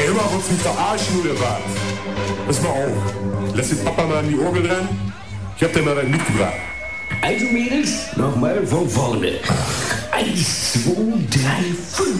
Ey, immer wird's mich verarschen, oder was? Pass mal auf. Lass den Papa mal an die Orgel ran. Ich hab dir mal was mitgebracht. Also Mädels, nochmal von vorne. 1, 2, 3, 5.